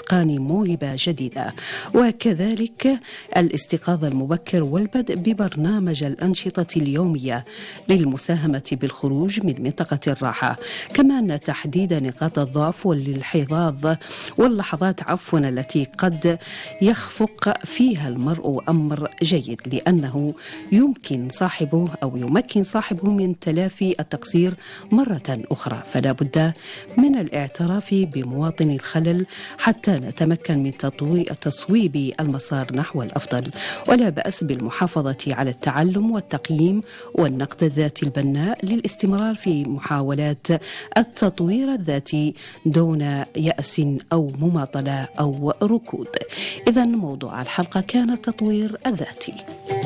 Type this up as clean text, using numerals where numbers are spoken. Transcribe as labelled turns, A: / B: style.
A: إتقان موهبة جديدة، وكذلك الاستيقاظ المبكر والبدء ببرنامج الأنشطة اليومية للمساهمة بالخروج من منطقة الراحة. كما أن تحديد نقاط الضعف واللحظات التي قد يخفق فيها المرء أمر جيد، لأنه يمكن صاحبه من تلافي التقصير مرة أخرى. فلا بد من الاعتراف بمواطن الخلل حتى نتمكن من تصويب المسار نحو الأفضل. ولا بأس بالمحافظة على التعلم والتقييم والنقد الذاتي البناء للاستمرار في محاولات التطوير الذاتي دون يأس أو مماطلة أو ركود. إذن موضوع الحلقة كان التطوير الذاتي.